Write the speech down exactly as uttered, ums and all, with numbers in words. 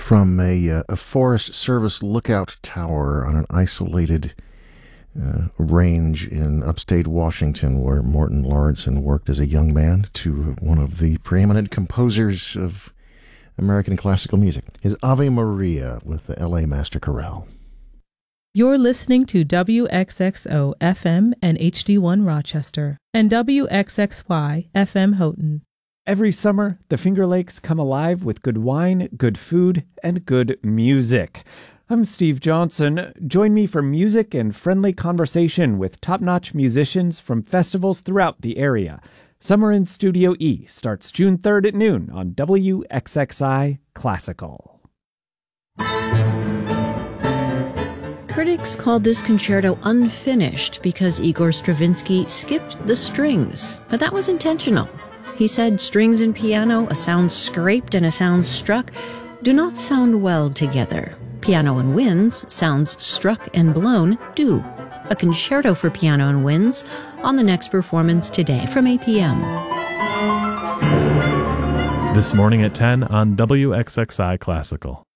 from a, uh, a Forest Service lookout tower on an isolated uh, range in upstate Washington where Morton Lauridsen worked as a young man to one of the preeminent composers of American classical music. His Ave Maria with the L A Master Chorale. You're listening to W X X O F M and H D one Rochester and W X X Y F M Houghton. Every summer, the Finger Lakes come alive with good wine, good food, and good music. I'm Steve Johnson. Join me for music and friendly conversation with top-notch musicians from festivals throughout the area. Summer in Studio E starts June third at noon on W X X I Classical. Critics called this concerto unfinished because Igor Stravinsky skipped the strings, but that was intentional. He said strings and piano, a sound scraped and a sound struck, do not sound well together. Piano and winds, sounds struck and blown, do. A concerto for piano and winds on the next performance today from eight p.m. This morning at ten on W X X I Classical.